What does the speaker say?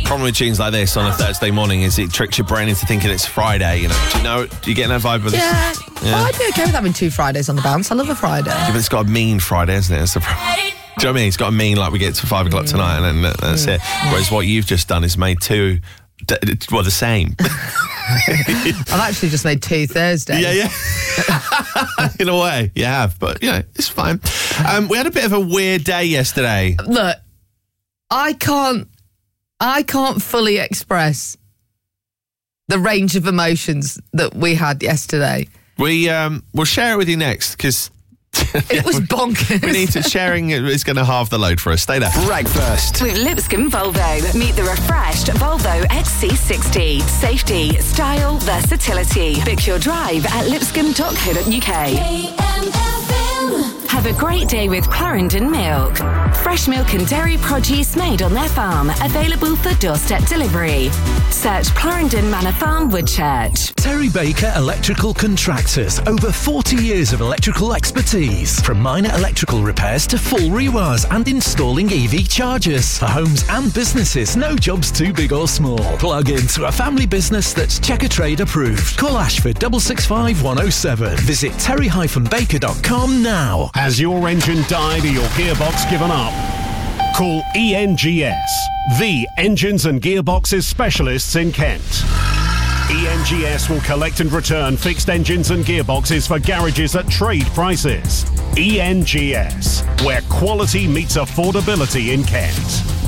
problem with tunes like this on a Thursday morning is it tricks your brain into thinking it's Friday, Do you get that vibe with this? Yeah. Well, I'd be okay with having 2 Fridays on the bounce. I love a Friday. Yeah, but it's got a mean Friday, hasn't it? That's the problem. Do you know what I mean? It's got a mean, like we get to 5 o'clock tonight and then that's it. Whereas what you've just done is made 2, the same. I've actually just made 2 Thursdays. Yeah. In a way, you have. But, it's fine. We had a bit of a weird day yesterday. Look, I can't fully express the range of emotions that we had yesterday. We'll share it with you next, because... It was bonkers. We need to. Sharing it is going to halve the load for us. Stay there. Breakfast with Lipscomb Volvo. Meet the refreshed Volvo XC60. Safety, style, versatility. Book your drive at lipscomb.co.uk. Have a great day with Clarendon Milk. Fresh milk and dairy produce made on their farm. Available for doorstep delivery. Search Clarendon Manor Farm, Woodchurch. Terry Baker Electrical Contractors. Over 40 years of electrical expertise. From minor electrical repairs to full rewires and installing EV chargers. For homes and businesses, no job's too big or small. Plug into a family business that's Checkatrade approved. Call Ashford 665 107. Visit terry-baker.com now. Has your engine died or your gearbox given up? Call ENGS, the engines and gearboxes specialists in Kent. ENGS will collect and return fixed engines and gearboxes for garages at trade prices. ENGS, where quality meets affordability in Kent.